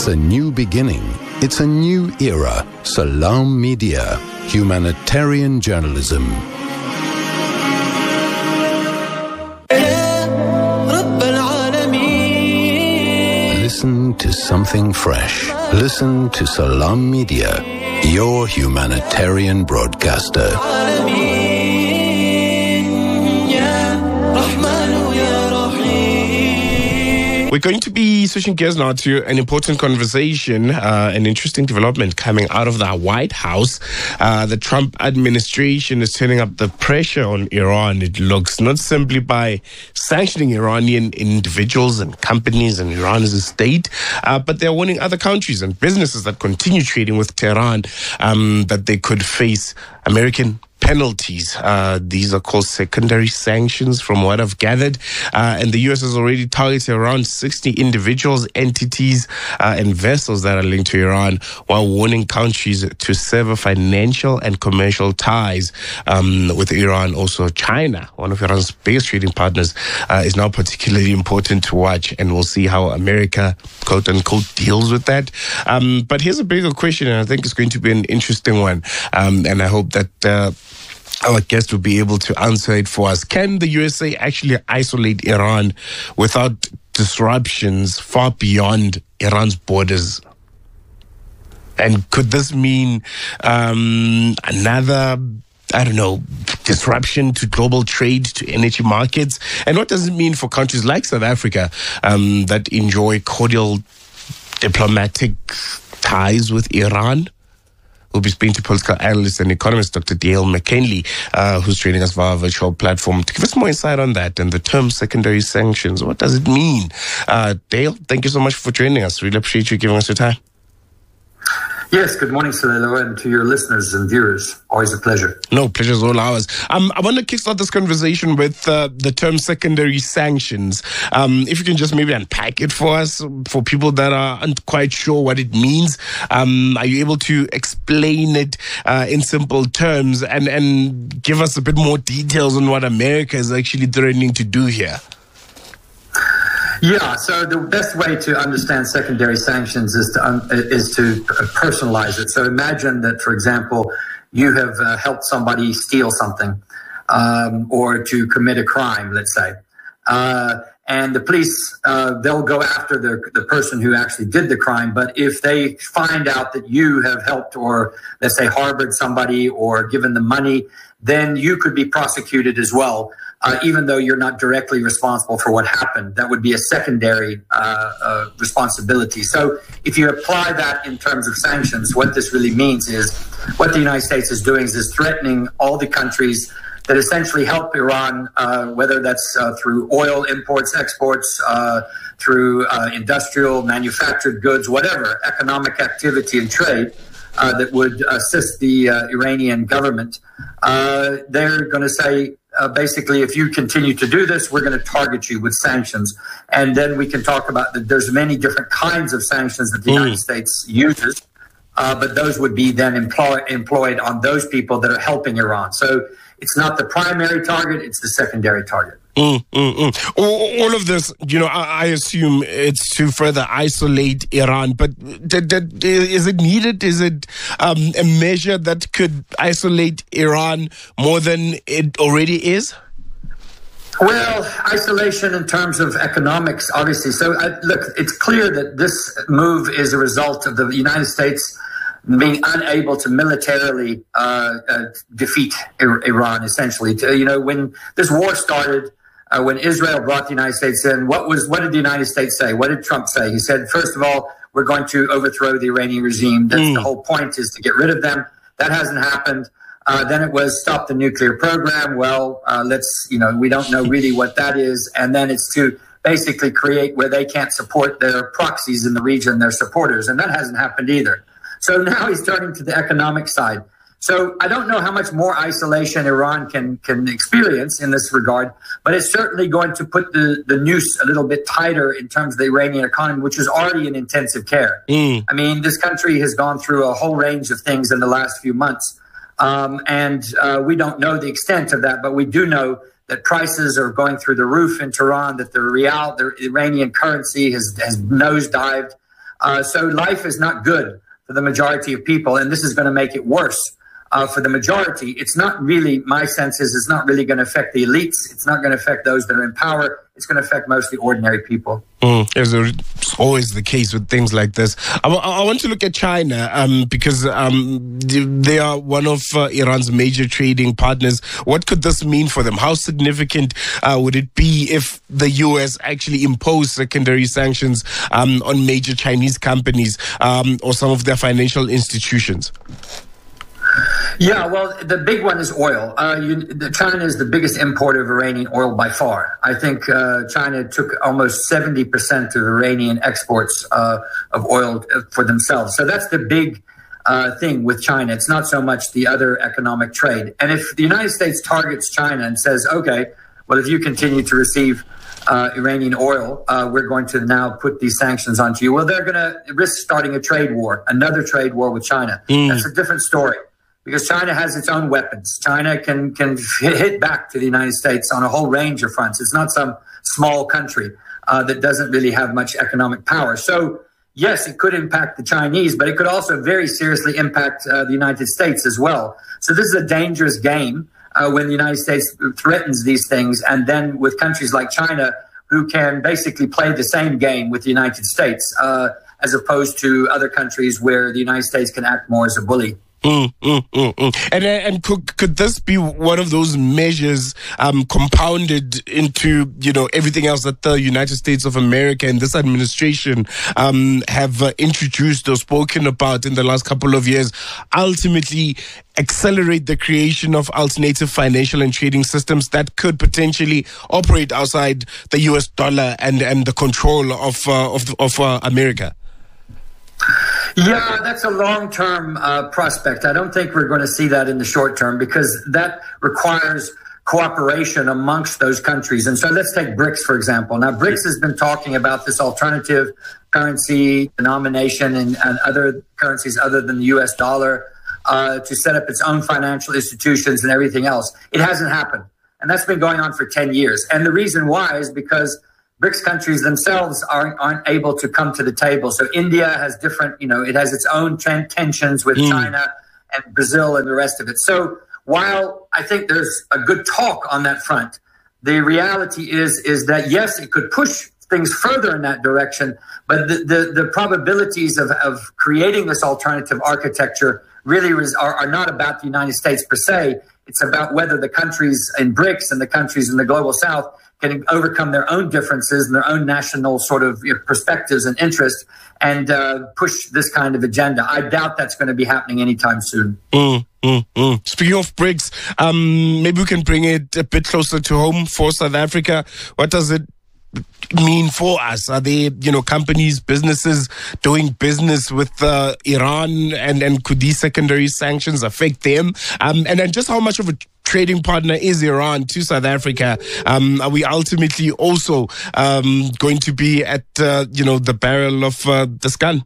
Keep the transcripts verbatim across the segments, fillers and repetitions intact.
It's a new beginning. It's a new era. Salam Media. Humanitarian journalism. Listen to something fresh. Listen to Salam Media, your humanitarian broadcaster. We're going to be switching gears now to an important conversation, uh, an interesting development coming out of the White House. Uh, the Trump administration is turning up the pressure on Iran, it looks, not simply by sanctioning Iranian individuals and companies and Iran as a state, uh, but they're warning other countries and businesses that continue trading with Tehran um, that they could face American penalties. Uh, these are called secondary sanctions, from what I've gathered. Uh, and the U S has already targeted around sixty individuals, entities, uh, and vessels that are linked to Iran, while warning countries to sever financial and commercial ties um, with Iran. Also, China, one of Iran's biggest trading partners, uh, is now particularly important to watch, and we'll see how America, quote unquote, deals with that. Um, but here's a bigger question, and I think it's going to be an interesting one. Um, and I hope that uh, our guest will be able to answer it for us. Can the U S A actually isolate Iran without disruptions far beyond Iran's borders? And could this mean um, another, I don't know, disruption to global trade, to energy markets? And what does it mean for countries like South Africa um, that enjoy cordial diplomatic ties with Iran? We'll be speaking to political analyst and economist Doctor Dale McKinley, uh, who's joining us via a virtual platform to give us more insight on that and the term secondary sanctions. What does it mean? Uh, Dale, thank you so much for joining us. Really appreciate you giving us your time. Yes, good morning, Salelo, and to your listeners and viewers. Always a pleasure. No, pleasure's all ours. Um, I want to kickstart this conversation with uh, the term secondary sanctions. Um, if you can just maybe unpack it for us, for people that aren't quite sure what it means. Um, are you able to explain it uh, in simple terms and, and give us a bit more details on what America is actually threatening to do here? Yeah, so the best way to understand secondary sanctions is to um, is to personalize it. So imagine that, for example, you have uh, helped somebody steal something um, or to commit a crime, let's say. Uh, and the police, uh, they'll go after the, the person who actually did the crime. But if they find out that you have helped or, let's say, harbored somebody or given them money, then you could be prosecuted as well. Uh, even though you're not directly responsible for what happened, that would be a secondary uh, uh, responsibility. So if you apply that in terms of sanctions, what this really means is what the United States is doing is, is threatening all the countries that essentially help Iran, uh, whether that's uh, through oil imports, exports, uh, through uh, industrial, manufactured goods, whatever, economic activity and trade, uh, that would assist the uh, Iranian government. Uh, they're going to say, Uh, basically, if you continue to do this, we're going to target you with sanctions. And then we can talk about that there's many different kinds of sanctions that the mm. United States uses, uh, but those would be then employ, employed on those people that are helping Iran. So it's not the primary target, it's the secondary target. Mm, mm, mm. All, all of this, you know, I, I assume it's to further isolate Iran, but d- d- is it needed? Is it um, a measure that could isolate Iran more than it already is? Well, isolation in terms of economics, obviously. So, uh, look, it's clear that this move is a result of the United States being unable to militarily uh, uh, defeat Iran, essentially. To, you know, when this war started, Uh, when Israel brought the United States in, what was what did the United States say? What did Trump say? He said, first of all, we're going to overthrow the Iranian regime. That's mm. the whole point, is to get rid of them. That hasn't happened. Uh, then it was stop the nuclear program. Well, uh, let's, you know, we don't know really what that is. And then it's to basically create where they can't support their proxies in the region, their supporters. And that hasn't happened either. So now he's turning to the economic side. So I don't know how much more isolation Iran can can experience in this regard, but it's certainly going to put the, the noose a little bit tighter in terms of the Iranian economy, which is already in intensive care. Mm. I mean, this country has gone through a whole range of things in the last few months, um, and uh, we don't know the extent of that, but we do know that prices are going through the roof in Tehran, that the rial, the Iranian currency has, has nosedived. Uh, so life is not good for the majority of people, and this is going to make it worse uh, for the majority. It's not really, my sense is, it's not really going to affect the elites. It's not going to affect those that are in power. It's going to affect mostly ordinary people. Mm, it's always the case with things like this. I, I want to look at China um, because um, they are one of uh, Iran's major trading partners. What could this mean for them? How significant uh, would it be if the U S actually imposed secondary sanctions um, on major Chinese companies um, or some of their financial institutions? Yeah, well, the big one is oil. Uh, you, the, China is the biggest importer of Iranian oil by far. I think uh, China took almost seventy percent of Iranian exports uh, of oil for themselves. So that's the big uh, thing with China. It's not so much the other economic trade. And if the United States targets China and says, okay, well, if you continue to receive uh, Iranian oil, uh, we're going to now put these sanctions onto you. Well, they're going to risk starting a trade war, another trade war with China. Mm. That's a different story. Because China has its own weapons. China can can hit back to the United States on a whole range of fronts. It's not some small country uh, that doesn't really have much economic power. So, yes, it could impact the Chinese, but it could also very seriously impact uh, the United States as well. So this is a dangerous game uh, when the United States threatens these things, and then with countries like China who can basically play the same game with the United States uh, as opposed to other countries where the United States can act more as a bully. Mm, mm, mm, mm. And and could could this be one of those measures um, compounded into, you know, everything else that the United States of America and this administration um, have uh, introduced or spoken about in the last couple of years, ultimately accelerate the creation of alternative financial and trading systems that could potentially operate outside the U S dollar and and the control of uh, of of uh, America? Yeah, that's a long-term uh, prospect. I don't think we're going to see that in the short term because that requires cooperation amongst those countries. And so let's take BRICS, for example. Now, BRICS has been talking about this alternative currency denomination and, and other currencies other than the U S dollar uh, to set up its own financial institutions and everything else. It hasn't happened. And that's been going on for ten years. And the reason why is because BRICS countries themselves aren't, aren't able to come to the table. So India has different, you know, it has its own tensions with mm. China and Brazil and the rest of it. So while I think there's a good talk on that front, the reality is, is that, yes, it could push things further in that direction, but the, the, the probabilities of, of creating this alternative architecture really are, are not about the United States per se. It's about whether the countries in BRICS and the countries in the global south can overcome their own differences and their own national sort of you know, perspectives and interests and uh, push this kind of agenda. I doubt that's going to be happening anytime soon. Mm, mm, mm. Speaking of BRICS, um, maybe we can bring it a bit closer to home for South Africa. What does it mean for us? Are they, you know, companies, businesses doing business with uh, Iran, and, and could these secondary sanctions affect them? Um, and then just how much of a trading partner is Iran to South Africa? Um, are we ultimately also um, going to be at, uh, you know, the barrel of uh, this gun?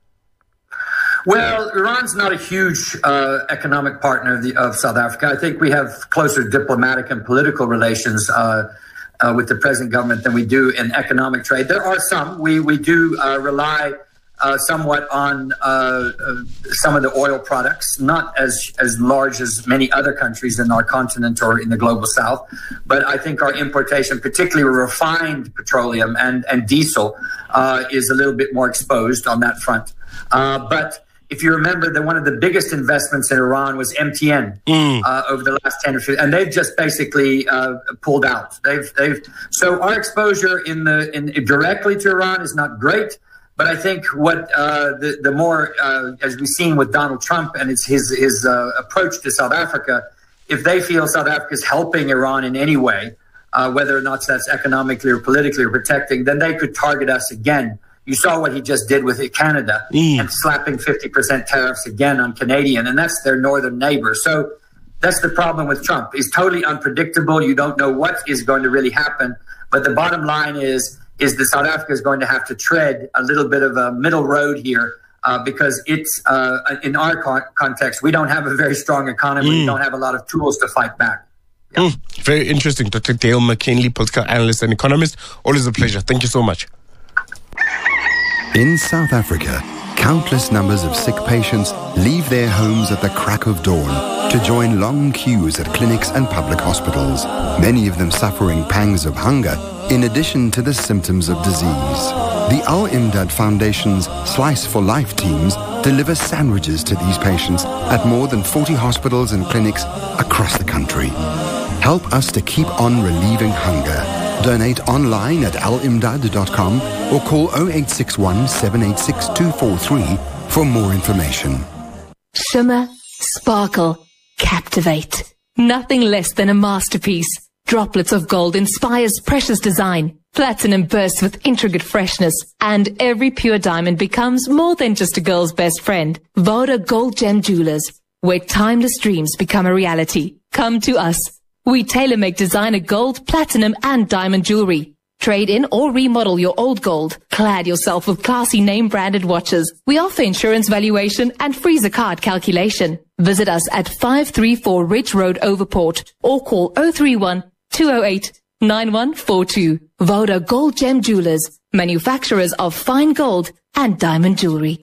Well, Iran's not a huge uh, economic partner of, the, of South Africa. I think we have closer diplomatic and political relations uh, uh, with the present government than we do in economic trade. There are some. We, we do uh, rely Uh, somewhat on uh, uh, some of the oil products, not as as large as many other countries in our continent or in the global south. But I think our importation, particularly refined petroleum and, and diesel, uh, is a little bit more exposed on that front. Uh, but if you remember that one of the biggest investments in Iran was M T N mm. uh, over the last ten or fifteen, and they've just basically uh, pulled out. They've they've so our exposure in the in directly to Iran is not great. But I think what uh, the, the more, uh, as we've seen with Donald Trump and it's his, his uh, approach to South Africa, if they feel South Africa is helping Iran in any way, uh, whether or not that's economically or politically or protecting, then they could target us again. You saw what he just did with Canada mm. and slapping fifty percent tariffs again on Canadian, and that's their northern neighbor. So that's the problem with Trump. He's totally unpredictable. You don't know what is going to really happen. But the bottom line is, is that South Africa is going to have to tread a little bit of a middle road here uh, because it's, uh, in our con- context, we don't have a very strong economy. Mm. We don't have a lot of tools to fight back. Yeah. Mm. Very interesting. Doctor Dale McKinley, political analyst and economist. Always a pleasure. Thank you so much. In South Africa, countless numbers of sick patients leave their homes at the crack of dawn to join long queues at clinics and public hospitals, many of them suffering pangs of hunger in addition to the symptoms of disease. The Al-Imdad Foundation's Slice for Life teams deliver sandwiches to these patients at more than forty hospitals and clinics across the country. Help us to keep on relieving hunger. Donate online at al imdad dot com or call oh eight six one, seven eight six, two four three for more information. Shimmer, sparkle, captivate. Nothing less than a masterpiece. Droplets of gold inspires precious design. Platinum bursts with intricate freshness. And every pure diamond becomes more than just a girl's best friend. Voda Gold Gem Jewelers, where timeless dreams become a reality. Come to us. We tailor-make designer gold, platinum, and diamond jewelry. Trade in or remodel your old gold. Clad yourself with classy name-branded watches. We offer insurance valuation and freezer card calculation. Visit us at five three four Ridge Road, Overport, or call oh three one, two oh eight, nine one four two. Voda Gold Gem Jewelers, manufacturers of fine gold and diamond jewelry.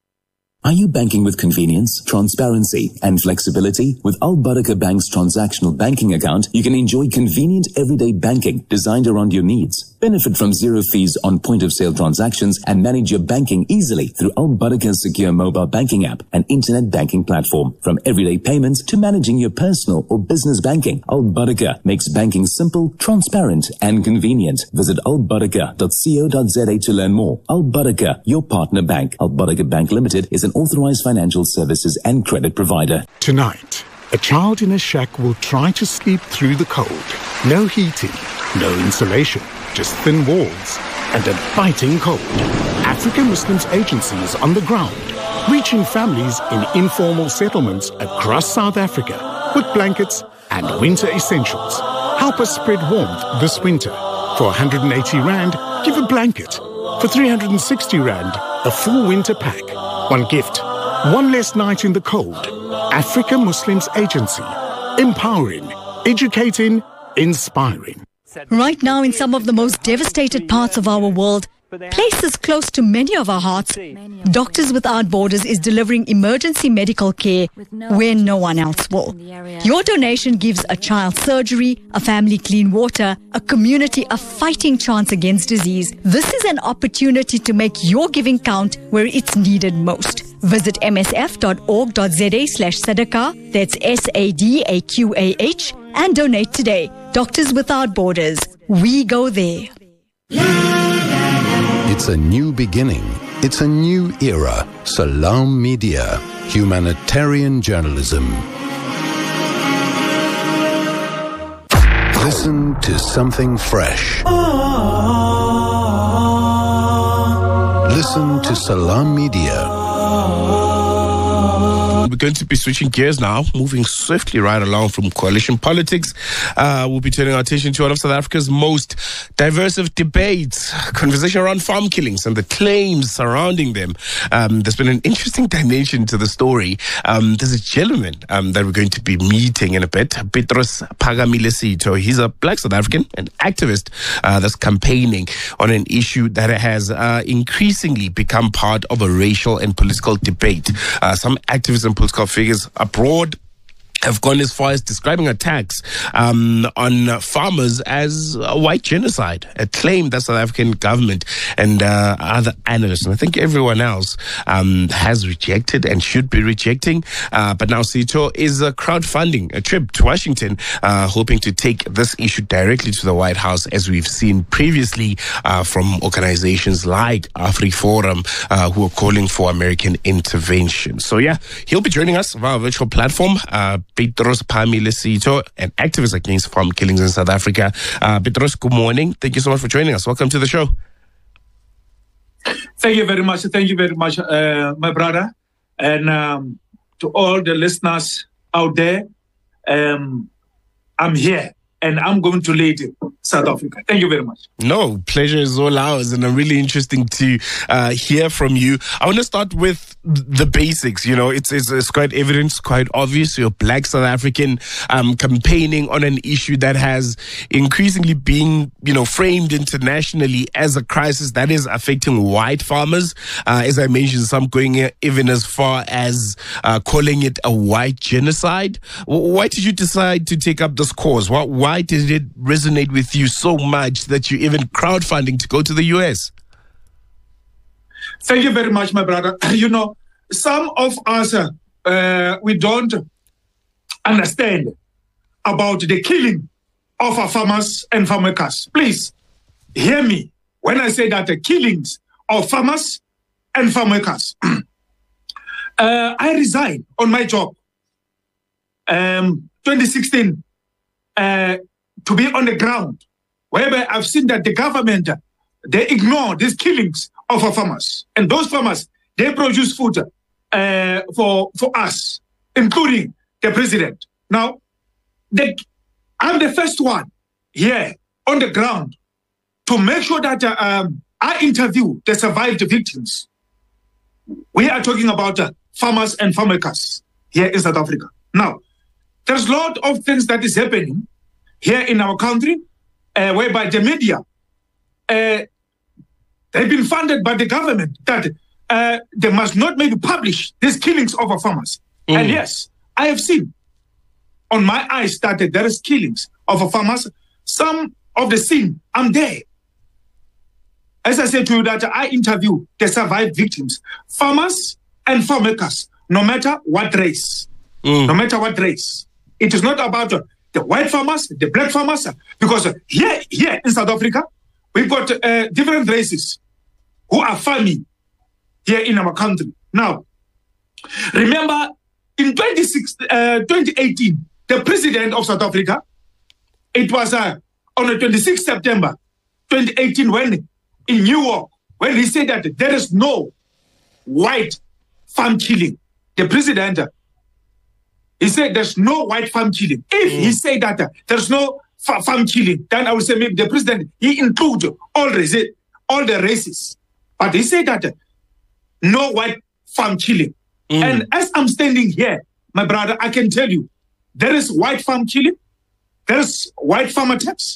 Are you banking with convenience, transparency, and flexibility? With Al Barakah Bank's transactional banking account, you can enjoy convenient everyday banking designed around your needs. Benefit from zero fees on point-of-sale transactions and manage your banking easily through Al Barakah's secure mobile banking app and internet banking platform. From everyday payments to managing your personal or business banking, Al Barakah makes banking simple, transparent, and convenient. Visit al barakah dot co dot za to learn more. Al Barakah, your partner bank. Al Barakah Bank Limited is an authorized financial services and credit provider. Tonight, a child in a shack will try to sleep through the cold. No heating, no insulation, just thin walls and a biting cold. African Muslims Agency is on the ground, reaching families in informal settlements across South Africa with blankets and winter essentials. Help us spread warmth this winter. For one hundred eighty rand, give a blanket. For three hundred sixty rand, a full winter pack. One gift, one less night in the cold. Africa Muslims Agency. Empowering, educating, inspiring. Right now, in some of the most devastated parts of our world, places close to many of our hearts, Doctors Without Borders is delivering emergency medical care where no one else will. Your donation gives a child surgery, a family clean water, a community a fighting chance against disease. This is an opportunity to make your giving count where it's needed most. Visit m s f dot org dot za slash sadaqah, that's S A D A Q A H, and donate today. Doctors Without Borders. We go there. It's a new beginning. It's a new era. Salam Media. Humanitarian journalism. Listen to something fresh. Listen to Salam Media. We're going to be switching gears now, moving swiftly right along from coalition politics. Uh, we'll be turning our attention to one of South Africa's most diverse of debates, conversation around farm killings and the claims surrounding them. Um, there's been an interesting dimension to the story. Um, there's a gentleman um, that we're going to be meeting in a bit, Petros Phakamile-Sitho. He's a black South African, an activist uh, that's campaigning on an issue that has uh, increasingly become part of a racial and political debate. Uh, some activists and political figures abroad have gone as far as describing attacks um, on uh, farmers as a white genocide, a claim that South African government and uh, other analysts, and I think everyone else, um, has rejected and should be rejecting. Uh, but now Sitho is uh, crowdfunding a trip to Washington, uh, hoping to take this issue directly to the White House, as we've seen previously uh, from organizations like AfriForum, uh, who are calling for American intervention. So yeah, he'll be joining us via a virtual platform. Uh, Petros Phakamile-Sitho, an activist against farm killings in South Africa. Uh, Petros, good morning. Thank you so much for joining us. Welcome to the show. Thank you very much. Thank you very much, uh, my brother. And um, to all the listeners out there, um, I'm here and I'm going to lead South Africa. Thank you very much. No, pleasure is all ours, and I'm really interesting to uh, hear from you. I want to start with the basics. You know, it's it's, it's quite evident, it's quite obvious. You're a black South African um, campaigning on an issue that has increasingly been, you know, framed internationally as a crisis that is affecting white farmers. Uh, as I mentioned, some going even as far as uh, calling it a white genocide. Why did you decide to take up this cause? Why, why did it resonate with you so much that you even crowdfunding to go to the U S? Thank you very much, my brother. You know, some of us, uh, we don't understand about the killing of our farmers and farm workers. Please hear me when I say that the killings of farmers and farm workers. uh, I resigned on my job um, twenty sixteen uh, to be on the ground, whereby I've seen that the government, they ignore these killings of our farmers. And those farmers, they produce food uh, for, for us, including the president. Now, the, I'm the first one here on the ground to make sure that uh, um, I interview the survived victims. We are talking about uh, farmers and farm workers here in South Africa. Now, there's a lot of things that is happening here in our country, uh, whereby the media, uh, they've been funded by the government that uh, they must not maybe publish these killings of our farmers. Mm. And yes, I have seen on my eyes that uh, there is killings of our farmers. Some of the scene, I'm there. As I said to you, that I interview the survived victims, farmers and farm workers, no matter what race, mm. no matter what race. It is not about uh, the white farmers, the black farmers, uh, because uh, here, here in South Africa, we've got uh, different races who are farming here in our country. Now, remember in twenty eighteen, the president of South Africa, it was uh, on the twenty-sixth of September twenty eighteen when in New York, when he said that there is no white farm killing. The president, uh, he said there's no white farm killing. If mm. he said that uh, there's no fa- farm killing, then I would say maybe the president, he includes all, races, all the races. But he said that uh, no white farm killing. Mm. And as I'm standing here, my brother, I can tell you, there is white farm killing, there is white farm attacks,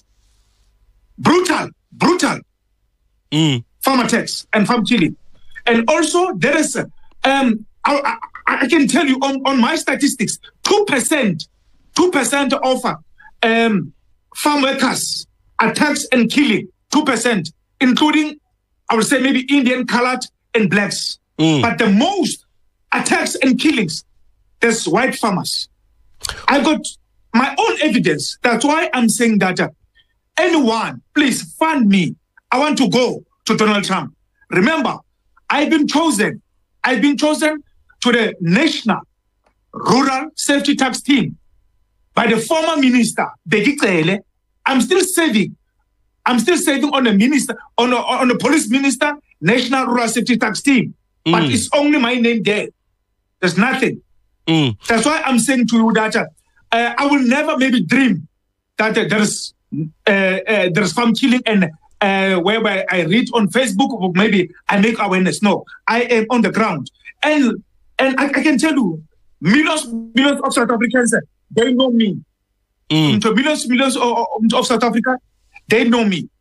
brutal, brutal mm. farm attacks and farm killing. And also there is, uh, um, I, I, I can tell you on, on my statistics, two percent, two percent of um, farm workers attacks and killing, two percent, including, I would say maybe Indian, colored, and blacks. Mm. But the most attacks and killings, there's white farmers. I got my own evidence. That's why I'm saying that uh, anyone, please fund me. I want to go to Donald Trump. Remember, I've been chosen. I've been chosen to the National Rural Safety Tax Team by the former minister, Bheki Cele. I'm still saving. I'm still saving on the minister, on a, on the police minister, National Rural Safety Tax Team. Mm. But it's only my name there. There's nothing. Mm. That's why I'm saying to you that uh, uh, I will never maybe dream that uh, there's uh, uh, there's farm killing and uh, whereby I read on Facebook or maybe I make awareness. No, I am on the ground. And and I, I can tell you, millions, millions of South Africans, they know me. Mm. Into millions, millions of, of South Africa, they know me.